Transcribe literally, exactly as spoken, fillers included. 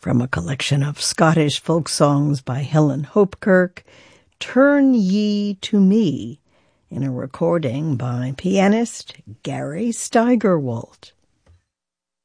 From a collection of Scottish folk songs by Helen Hopkirk, Turn Ye to Me, in a recording by pianist Gary Steigerwalt.